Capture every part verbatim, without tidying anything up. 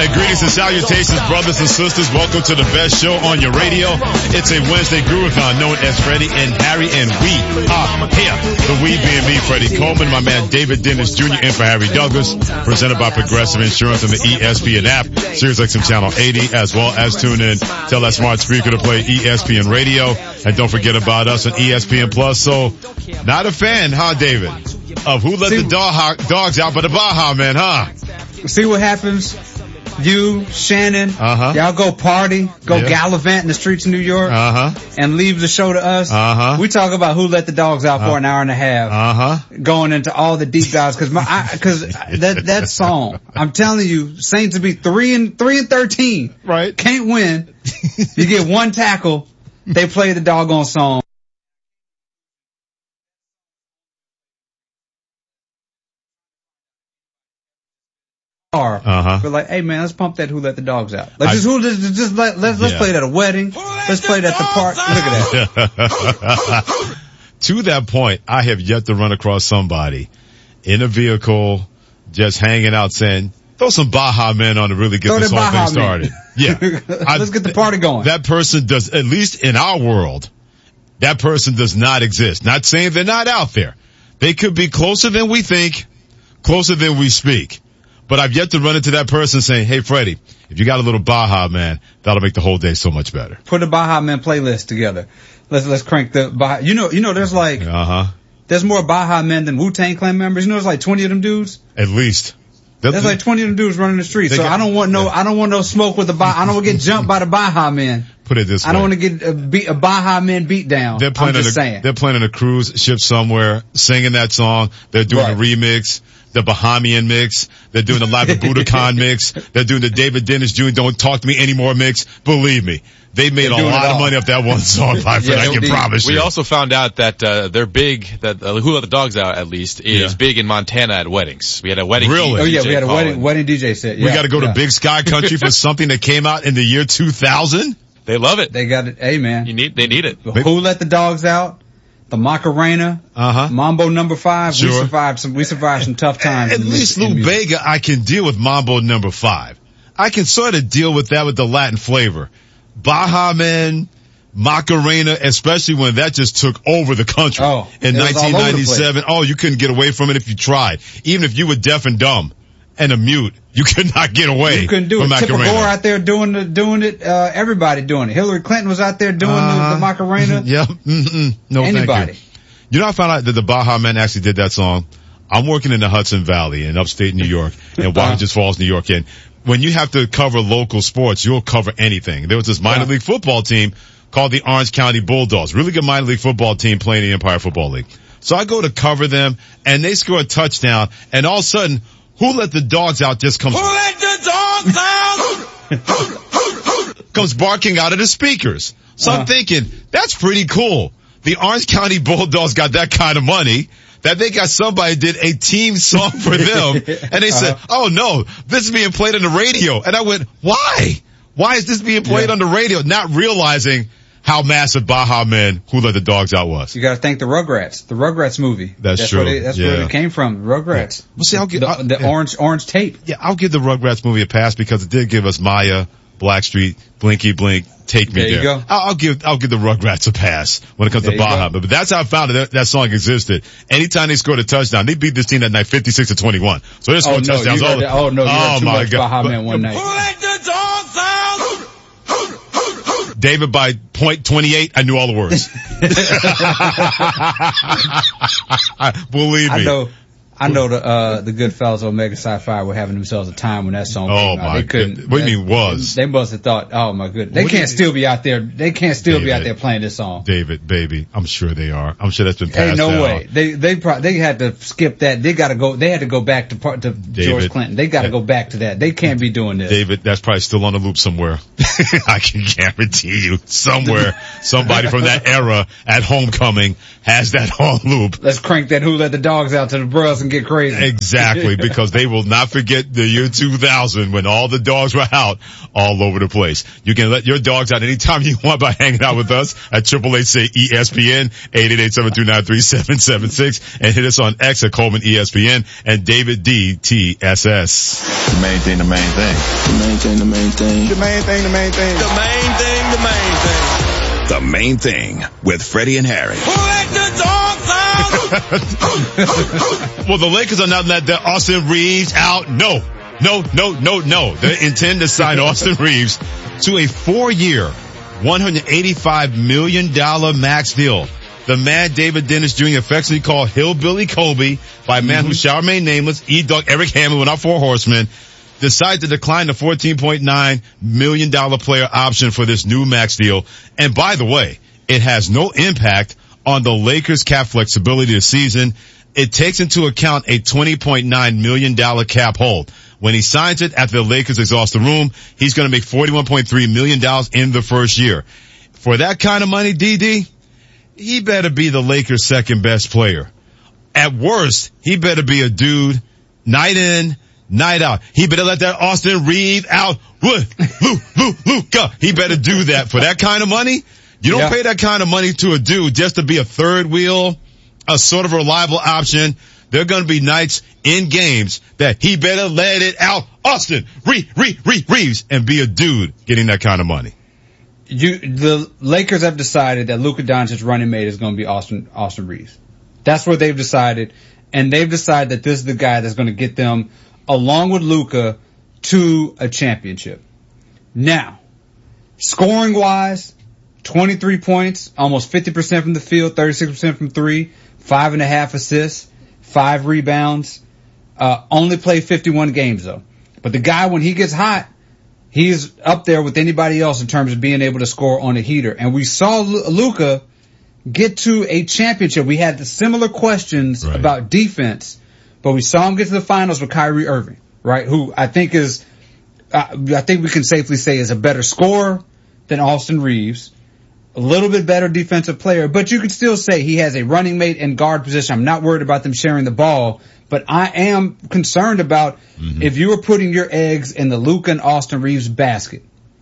Hey, greetings and salutations, brothers and sisters. Welcome to the best show on your radio. It's a Wednesday Groovathon known as Freddie and Harry, and we are here. The we being me, Freddie Coleman, my man David Dennis Junior in for Harry Douglas, presented by Progressive Insurance and the E S P N app, Sirius X M Channel eighty, as well as tune in. Tell that smart speaker to play E S P N Radio, and don't forget about us on E S P N Plus. So, not a fan, huh, David, of who let See, the dog, dogs out, but the Baja Man, huh? See what happens? You, Shannon, uh-huh. y'all go party, go yeah. gallivant in the streets of New York, uh-huh. and leave the show to us. Uh-huh. We talk about who let the dogs out uh-huh. for an hour and a half, uh-huh. going into all the deep dives, cause my, cause that, that song, I'm telling you, Saints to be three and, three and thirteen. Right. Can't win. You get one tackle, they play the doggone song. Uh-huh. We're like, hey man, let's pump that Who Let the Dogs Out. Let's I, just who just, just let, let's let's yeah. play it at a wedding. Let's play it at the park. Look at that. To that point, I have yet to run across somebody in a vehicle just hanging out saying, throw some Baja Men on to really get Throw this whole Baja thing started. Yeah. I, let's get the party going. That person does, at least in our world, that person does not exist. Not saying they're not out there. They could be closer than we think, closer than we speak. But I've yet to run into that person saying, hey, Freddie, if you got a little Baja Man, that'll make the whole day so much better. Put a Baja Man playlist together. Let's, let's crank the Baja. You know, you know, there's like, uh-huh. there's more Baja Men than Wu-Tang Clan members. You know, there's like twenty of them dudes. At least. That's there's like twenty of them dudes running the streets. So got, I don't want no, yeah. I don't want no smoke with the Baja. I don't want to get jumped by the Baja Men. Put it this way. I don't want to get a, beat, a Baja Men beat down. They're playing I'm just a, saying. They're playing on a cruise ship somewhere, singing that song. They're doing right. a remix. The Bahamian mix. They're doing the Live at Budokan mix. They're doing the David Dennis Junior Don't Talk to Me Anymore mix. Believe me, they made a lot of money off that one song, my friend. Yeah, I can promise you. We also found out that uh, they're big, that uh, Who Let the Dogs Out, at least, is yeah. big in Montana at weddings. We had a wedding Really? D J oh, yeah, we had a wedding, calling. wedding D J set. Yeah, we got to go yeah. to Big Sky Country for something that came out in the year two thousand? They love it. They got it. Hey, man. You need, they need it. Who Let the Dogs Out? The Macarena, uh-huh. Mambo number five. Sure. We survived some, we survived some tough times. At least Lou Bega, I can deal with Mambo number five. I can sort of deal with that with the Latin flavor. Baja Men, Macarena, especially when that just took over the country oh, in nineteen ninety-seven. Oh, you couldn't get away from it if you tried. Even if you were deaf and dumb and a mute, you could not get away. You couldn't do it. Tipper Gore out there doing the, doing it, uh, everybody doing it. Hillary Clinton was out there doing uh, the, the Macarena. Yep. Mm-mm. No, anybody. Thank you. You know, I found out that the Baja Men actually did that song. I'm working in the Hudson Valley in upstate New York, in Watkins Falls, New York. And when you have to cover local sports, you'll cover anything. There was this minor yeah. league football team called the Orange County Bulldogs. Really good minor league football team playing in the Empire Football League. So I go to cover them, and they score a touchdown, and all of a sudden, Who Let the Dogs Out just comes. Who let the dogs out? Comes barking out of the speakers. So uh-huh. I'm thinking, that's pretty cool. The Orange County Bulldogs got that kind of money that they got somebody did a team song for them. And they said, uh-huh. oh no, this is being played on the radio. And I went, why? Why is this being played yeah. on the radio? Not realizing how massive Baja Men, Who Let the Dogs Out was. You gotta thank the Rugrats, the Rugrats movie. That's, that's true. Where they, that's yeah. where it came from, Rugrats. Yeah. Well, see, I'll give, the, I'll, the yeah. orange, orange tape. Yeah, I'll give the Rugrats movie a pass because it did give us Maya, Blackstreet, Blinky Blink, Take Me There. There. You go. I'll, I'll give, I'll give the Rugrats a pass when it comes there to Baja Men. But that's how I found it. That, that song existed. Anytime they scored a touchdown, they beat this team that night fifty-six to twenty-one. So they scored oh, no, touchdowns all the Oh no, you oh, too my much God. Baja Men one night. Who let the dogs out? David, by point twenty-eight, I knew all the words. Believe me. I know, I know the, uh, the good fellas on Mega Sci-Fi were having themselves a time when that song came oh out. My they couldn't. God. What do you mean was? They must have thought, oh my goodness. They what can't still be out there, they can't still David, be out there playing this song. David, baby, I'm sure they are. I'm sure that's been passed Ain't no down. way. They, they probably, they had to skip that. They gotta go, they had to go back to part, to David, George Clinton. They gotta go back to that. They can't be doing this. David, that's probably still on the loop somewhere. I can guarantee you somewhere, somebody from that era at homecoming has that on loop. Let's crank that Who Let the Dogs Out to the bros and get crazy. Exactly, because they will not forget the year two thousand when all the dogs were out all over the place. You can let your dogs out anytime you want by hanging out with us at triple eight say E S P N, eight eight eight, seven two nine, three seven seven six, and hit us on X at Coleman E S P N and David D T S S. The main thing, the main thing. The main thing, the main thing. The main thing, the main thing. The main thing, the main thing. The Main Thing with Freddie and Harry. Who let the dogs out? Well, the Lakers are not letting Austin Reeves out. No, no, no, no, no. They intend to sign Austin Reeves to a four-year, one hundred eighty-five million dollars max deal. The man David Dennis Junior affectionately called Hillbilly Kobe by a man mm-hmm. who shall remain nameless, E-Dog Eric Hammond with our four horsemen, decided to decline the fourteen point nine million dollars player option for this new max deal. And by the way, it has no impact on the Lakers' cap flexibility this season. It takes into account a twenty point nine million dollars cap hold. When he signs it after the Lakers exhaust the room, he's going to make forty-one point three million dollars in the first year. For that kind of money, D D, he better be the Lakers' second best player. At worst, he better be a dude night in, night out. He better let that Austin Reeves out. Luka. He better do that. For that kind of money, you don't yeah. pay that kind of money to a dude just to be a third wheel, a sort of reliable option. There are going to be nights in games that he better let it out. Austin Re, Re, Re, Reeves and be a dude getting that kind of money. You, the Lakers have decided that Luka Doncic's running mate is going to be Austin, Austin Reeves. That's what they've decided. And they've decided that this is the guy that's going to get them, along with Luka, to a championship. Now, scoring wise, twenty-three points, almost fifty percent from the field, thirty-six percent from three, five and a half assists, five rebounds, uh, only played fifty-one games though. But the guy, when he gets hot, he's up there with anybody else in terms of being able to score on a heater. And we saw Luka get to a championship. We had the similar questions right. about defense, but we saw him get to the finals with Kyrie Irving, right? Who I think is, uh, I think we can safely say is a better scorer than Austin Reeves, a little bit better defensive player, but you could still say he has a running mate and guard position. I'm not worried about them sharing the ball, but I am concerned about mm-hmm. if you were putting your eggs in the Luka and Austin Reeves basket,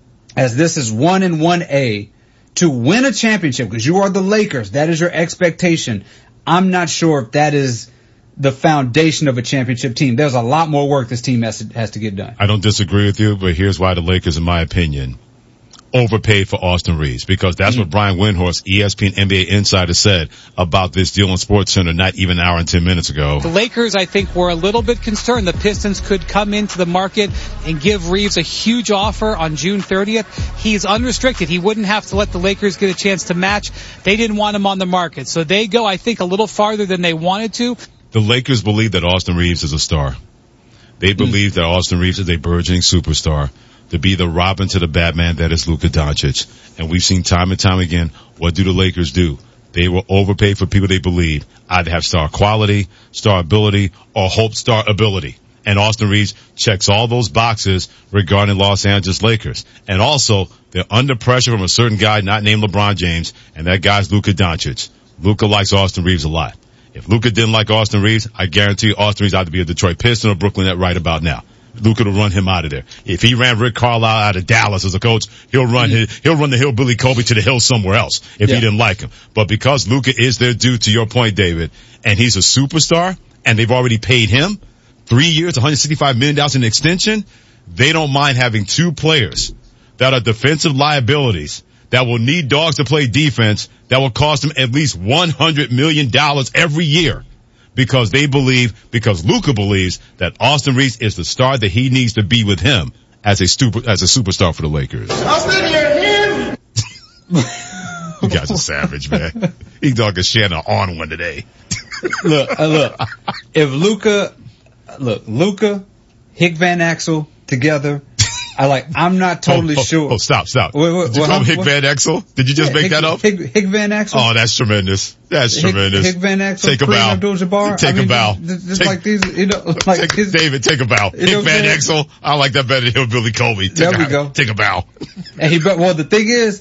as this is one and one A, to win a championship, because you are the Lakers, that is your expectation. I'm not sure if that is the foundation of a championship team. There's a lot more work this team has to, has to get done. I don't disagree with you, but here's why the Lakers, in my opinion, overpaid for Austin Reeves, because that's mm-hmm. what Brian Windhorst, E S P N N B A insider, said about this deal on SportsCenter not even an hour and ten minutes ago. The Lakers, I think, were a little bit concerned the Pistons could come into the market and give Reeves a huge offer on June thirtieth. He's unrestricted. He wouldn't have to let the Lakers get a chance to match. They didn't want him on the market. So they go, I think, a little farther than they wanted to. The Lakers believe that Austin Reeves is a star. They believe mm-hmm. that Austin Reeves is a burgeoning superstar, to be the Robin to the Batman that is Luka Doncic. And we've seen time and time again, what do the Lakers do? They will overpay for people they believe either have star quality, star ability, or hope star ability. And Austin Reeves checks all those boxes regarding Los Angeles Lakers. And also, they're under pressure from a certain guy not named LeBron James, and that guy's Luka Doncic. Luka likes Austin Reeves a lot. If Luka didn't like Austin Reeves, I guarantee Austin Reeves ought to be a Detroit Piston or Brooklyn Net right about now. Luka will run him out of there. If he ran Rick Carlisle out of Dallas as a coach, he'll run mm-hmm. his, he'll run the Hillbilly Kobe to the hill somewhere else if yeah. he didn't like him. But because Luka is their dude, to your point, David, and he's a superstar, and they've already paid him three years, one hundred sixty-five million dollars in extension, they don't mind having two players that are defensive liabilities that will need dogs to play defense that will cost them at least one hundred million dollars every year. Because they believe, because Luka believes that Austin Reeves is the star that he needs to be with him as a super, as a superstar for the Lakers. Austin, you're in. You guys are savage, man. He talking Shannon on one today. Look, uh, look. If Luka, look, Luka, Hick Van Axel together. I like, I'm not totally oh, oh, sure. Oh, stop, stop. Wait, wait, Did you what, call him Hick what? Van Axel? Did you just yeah, make Hick, that up? Hick, Hick Van Axel? Oh, that's tremendous. That's Hick, tremendous. Hick Van Axel, take a bow. Abdul-Jabbar. Take I mean, a bow. Just take, like these, you know, like take, his, David, take a bow. Hick Van Axel. I like that better than Hillbilly Kobe. Take there a, we go. Take a bow. And he, well, the thing is,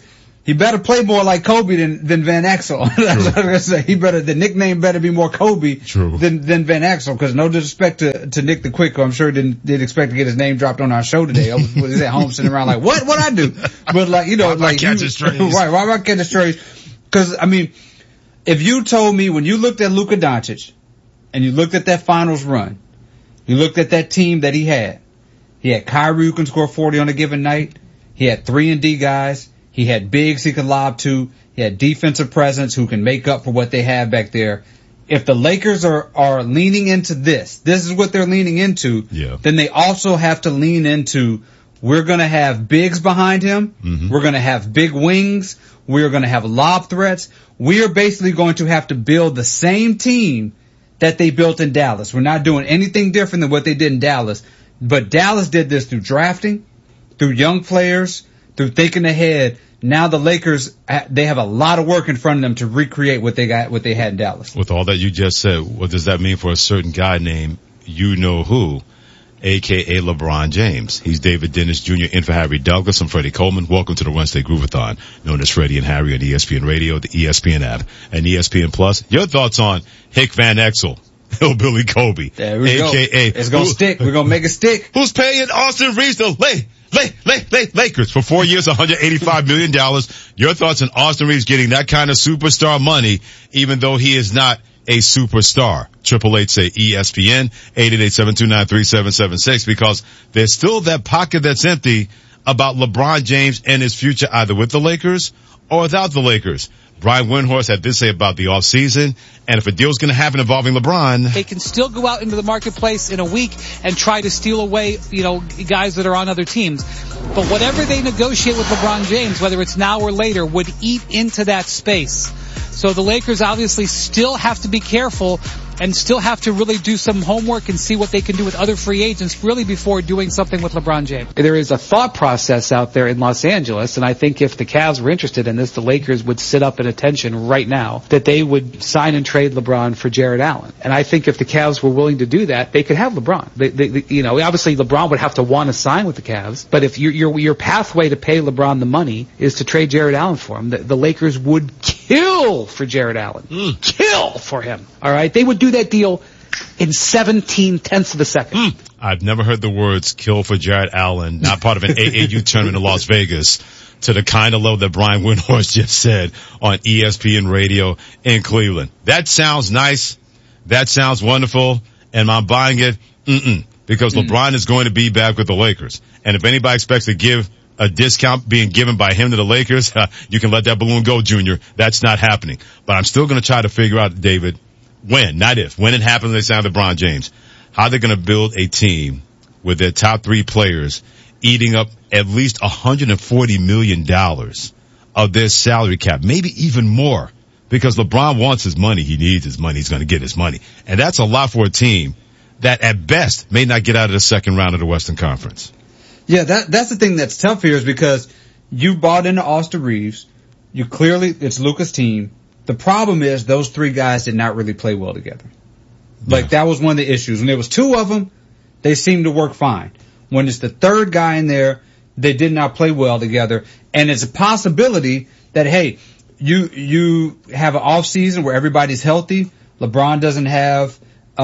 he better play more like Kobe than, than Van Exel. That's what I'm gonna say. He better, the nickname better be more Kobe True. than, than Van Exel. Cause no disrespect to, to Nick the Quick, I'm sure didn't, didn't expect to get his name dropped on our show today. I was, was at home sitting around like, what, what I do? But like, you know, why like, catch a strays? Right, why am I catching strays? Cause I mean, if you told me when you looked at Luka Doncic and you looked at that finals run, you looked at that team that he had, he had Kyrie who can score forty on a given night. He had three and D guys. He had bigs he could lob to. He had defensive presence who can make up for what they have back there. If the Lakers are, are leaning into this, this is what they're leaning into, yeah. then they also have to lean into, we're going to have bigs behind him. Mm-hmm. We're going to have big wings. We're going to have lob threats. We are basically going to have to build the same team that they built in Dallas. We're not doing anything different than what they did in Dallas. But Dallas did this through drafting, through young players, through thinking ahead. Now the Lakers, they have a lot of work in front of them to recreate what they got, what they had in Dallas. With all that you just said, what does that mean for a certain guy named you know who, a k a. LeBron James? He's David Dennis Junior in for Harry Douglas. I'm Freddie Coleman. Welcome to the Wednesday Groovathon, known as Freddie and Harry on E S P N Radio, the E S P N app, and E S P N Plus. Your thoughts on Hick Van Exel, Hillbilly Kobe, there we a k a. Go. It's gonna who, stick. We're gonna make it stick. Who's paying Austin Reeves to lay? Lay, lay, lay, Lakers for four years, one hundred eighty-five million dollars. Your thoughts on Austin Reeves getting that kind of superstar money, even though he is not a superstar? Triple eight say E S P N, eight eight eight, seven two nine, three seven seven six, because there's still that pocket that's empty about LeBron James and his future, either with the Lakers or without the Lakers. Brian Windhorst had this to say about the offseason, and if a deal's going to happen involving LeBron, they can still go out into the marketplace in a week and try to steal away, you know, guys that are on other teams. But whatever they negotiate with LeBron James, whether it's now or later, would eat into that space. So the Lakers obviously still have to be careful and still have to really do some homework and see what they can do with other free agents really before doing something with LeBron James. There is a thought process out there in Los Angeles, and I think if the Cavs were interested in this, the Lakers would sit up at attention right now that they would sign and trade LeBron for Jared Allen. And I think if the Cavs were willing to do that, they could have LeBron. They, they, they, you know, obviously LeBron would have to want to sign with the Cavs, but if your your your pathway to pay LeBron the money is to trade Jared Allen for him, the, the Lakers would kill for Jared Allen. Mm. Kill for him. All right? They would do that deal in seventeen tenths of a second. Mm. I've never heard the words kill for Jared Allen, not part of an A A U tournament in Las Vegas, to the kind of level that Brian Windhorst just said on E S P N Radio in Cleveland. That sounds nice. That sounds wonderful. Am I buying it? Mm-mm. Because mm. LeBron is going to be back with the Lakers. And if anybody expects to give a discount being given by him to the Lakers, uh, you can let that balloon go, Junior. That's not happening. But I'm still going to try to figure out, David, when, not if, when it happens they sign LeBron James, how they're going to build a team with their top three players eating up at least one hundred forty million dollars of their salary cap, maybe even more, because LeBron wants his money. He needs his money. He's going to get his money. And that's a lot for a team that at best may not get out of the second round of the Western Conference. Yeah, that that's the thing that's tough here is because you bought into Austin Reeves. You clearly, it's Luka's team. The problem is those three guys did not really play well together. Like, yeah. That was one of the issues. When there was two of them, they seemed to work fine. When it's the third guy in there, they did not play well together. And it's a possibility that, hey, you you have an off season where everybody's healthy. LeBron doesn't have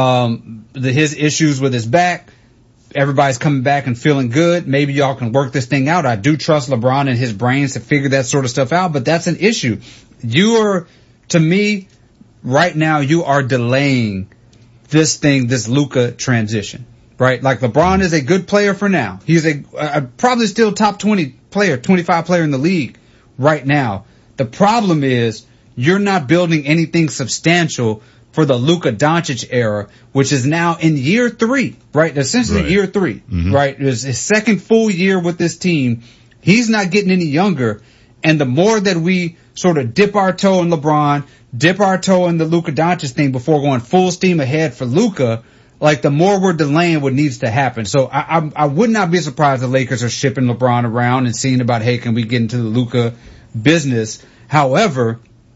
um the, his issues with his back. Everybody's coming back and feeling good. Maybe y'all can work this thing out. I do trust LeBron and his brains to figure that sort of stuff out, but that's an issue. You are, to me, right now, you are delaying this thing, this Luka transition, right? Like, LeBron is a good player for now. He's a, a probably still top twenty player, twenty-five player in the league right now. The problem is you're not building anything substantial for the Luka Doncic era, which is now in year three, right? Essentially right. year three, mm-hmm. right? It was his second full year with this team. He's not getting any younger. And the more that we sort of dip our toe in LeBron, dip our toe in the Luka Doncic thing before going full steam ahead for Luka, like the more we're delaying what needs to happen. So I, I, I would not be surprised the Lakers are shipping LeBron around and seeing about, hey, can we get into the Luka business? However,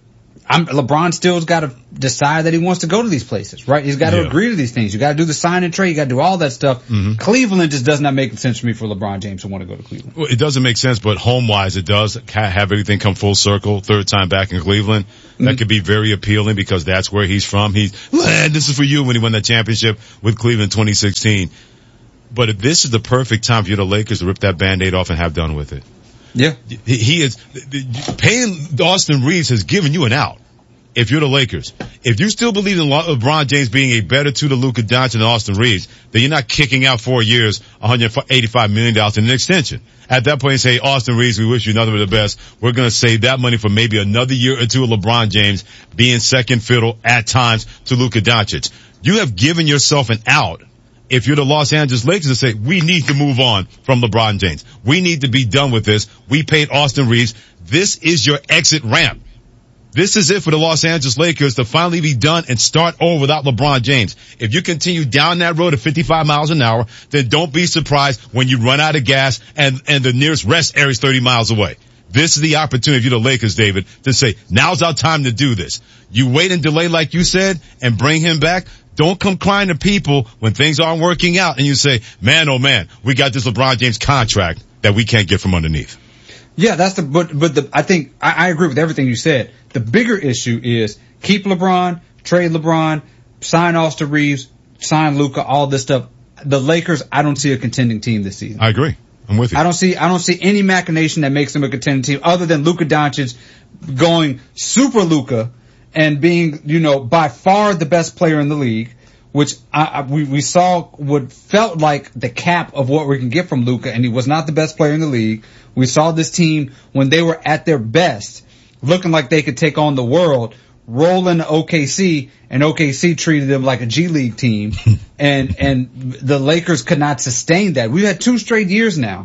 I'm, LeBron still's got to decide that he wants to go to these places, right? He's got to yeah. agree to these things. You got to do the sign and trade. You got to do all that stuff. Mm-hmm. Cleveland just does not make sense for me for LeBron James to want to go to Cleveland. Well, it doesn't make sense, but home-wise, it does have everything come full circle. Third time back in Cleveland. That mm-hmm. could be very appealing because that's where he's from. He's, this is for you when he won that championship with Cleveland twenty sixteen. But if this is the perfect time for you, the Lakers, to rip that Band-Aid off and have done with it. Yeah. He, he is, paying Austin Reeves has given you an out. If you're the Lakers, if you still believe in LeBron James being a better two to Luka Doncic than Austin Reeves, then you're not kicking out four years, one hundred eighty-five million dollars in an extension. At that point, you say, Austin Reeves, we wish you nothing but the best. We're going to save that money for maybe another year or two of LeBron James being second fiddle at times to Luka Doncic. You have given yourself an out. If you're the Los Angeles Lakers, to say, we need to move on from LeBron James. We need to be done with this. We paid Austin Reeves. This is your exit ramp. This is it for the Los Angeles Lakers to finally be done and start over without LeBron James. If you continue down that road at fifty-five miles an hour, then don't be surprised when you run out of gas and, and the nearest rest area is thirty miles away. This is the opportunity for the Lakers, David, to say, now's our time to do this. You wait and delay like you said and bring him back. Don't come crying to people when things aren't working out and you say, man, oh man, we got this LeBron James contract that we can't get from underneath. Yeah, that's the, but, but the, I think, I, I agree with everything you said. The bigger issue is keep LeBron, trade LeBron, sign Austin Reeves, sign Luka, all this stuff. The Lakers, I don't see a contending team this season. I agree. I'm with you. I don't see, I don't see any machination that makes them a contending team other than Luka Doncic going super Luka and being, you know, by far the best player in the league, which I, I, we, we saw what felt like the cap of what we can get from Luka, and he was not the best player in the league. We saw this team when they were at their best, looking like they could take on the world, roll into O K C, and O K C treated them like a G League team, and and the Lakers could not sustain that. We've had two straight years now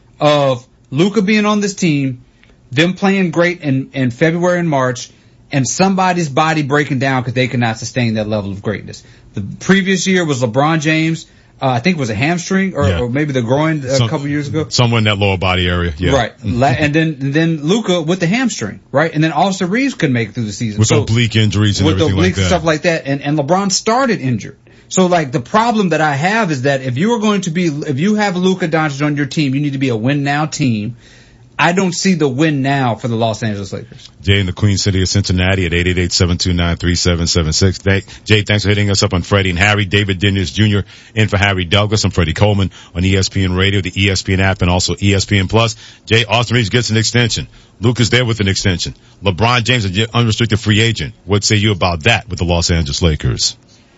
of Luka being on this team, them playing great in, in February and March, and somebody's body breaking down because they could not sustain that level of greatness. The previous year was LeBron James. Uh, I think it was a hamstring or, yeah. or maybe the groin a Some, couple years ago. Somewhere in that lower body area, yeah. Right. and then and then Luka with the hamstring, right? And then Austin Reeves couldn't make it through the season. With so, oblique injuries and with everything oblique like that. stuff like that. And, and LeBron started injured. So like the problem that I have is that if you are going to be, if you have Luka Doncic on your team, you need to be a win now team. I don't see the win now for the Los Angeles Lakers. Jay in the Queen City of Cincinnati at eight eight eight, seven two nine, three seven seven six. Jay, thanks for hitting us up on Freddie and Harry. David Dennis Junior in for Harry Douglas. I'm Freddie Coleman on E S P N Radio, the E S P N app, and also E S P N Plus. Jay, Austin Reeves gets an extension. Luka's there with an extension. LeBron James, an unrestricted free agent. What say you about that with the Los Angeles Lakers?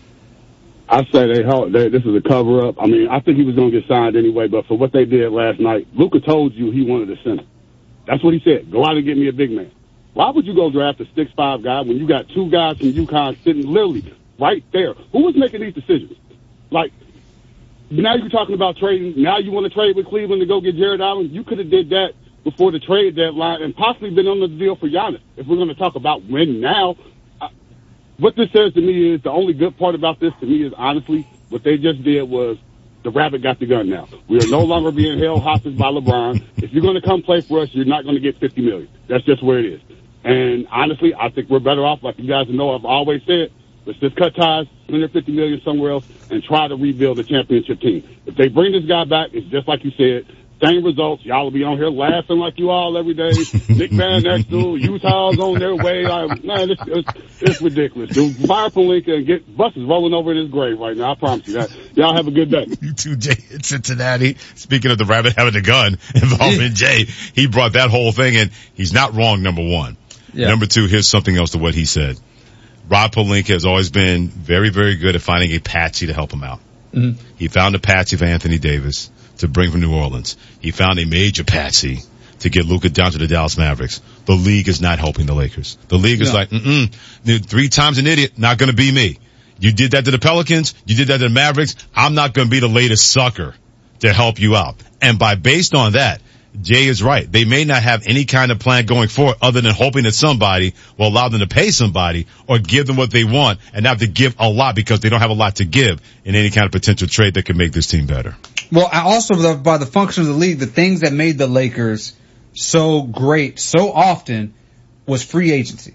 I say they, they this is a cover up. I mean, I think he was going to get signed anyway, but for what they did last night, Luka told you he wanted a center. That's what he said. Go out and get me a big man. Why would you go draft a six five guy when you got two guys from UConn sitting literally right there? Who was making these decisions? Like, now you're talking about trading. Now you want to trade with Cleveland to go get Jared Allen. You could have did that before the trade deadline and possibly been on the deal for Giannis. If we're going to talk about win now, uh, what this says to me is the only good part about this to me is honestly what they just did was the rabbit got the gun now. We are no longer being held hostage by LeBron. If you're going to come play for us, you're not going to get fifty million dollars. That's just where it is. And honestly, I think we're better off, like you guys know I've always said, let's just cut ties, one hundred fifty million dollars somewhere else, and try to rebuild a championship team. If they bring this guy back, it's just like you said, same results. Y'all will be on here laughing like you all every day. Nick Van Exel, Utah's on their way. Like, man, it's, it's, it's ridiculous. Dude, fire Pelinka and get buses rolling over in his grave right now. I promise you that. Y'all have a good day. You too, Jay, in Cincinnati. Speaking of the rabbit having a gun involving Jay, he brought that whole thing in. He's not wrong, number one. Yeah. Number two, here's something else to what he said. Rob Pelinka has always been very, very good at finding a patsy to help him out. Mm-hmm. He found a patsy for Anthony Davis to bring from New Orleans. He found a major patsy to get Luka down to the Dallas Mavericks. The league is not helping the Lakers. The league is no. like, mm-mm, three times an idiot, not going to be me. You did that to the Pelicans. You did that to the Mavericks. I'm not going to be the latest sucker to help you out. And by based on that, Jay is right. They may not have any kind of plan going forward other than hoping that somebody will allow them to pay somebody or give them what they want and not have to give a lot because they don't have a lot to give in any kind of potential trade that could make this team better. Well, I also, by the function of the league, the things that made the Lakers so great so often was free agency.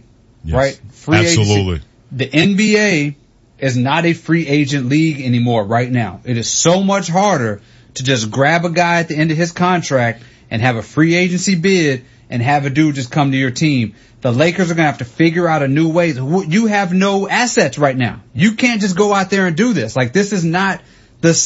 Yes. right? Free Absolutely. Agency. The N B A is not a free agent league anymore right now. It is so much harder to just grab a guy at the end of his contract and have a free agency bid and have a dude just come to your team. The Lakers are going to have to figure out a new way. You have no assets right now. You can't just go out there and do this. Like, this is not the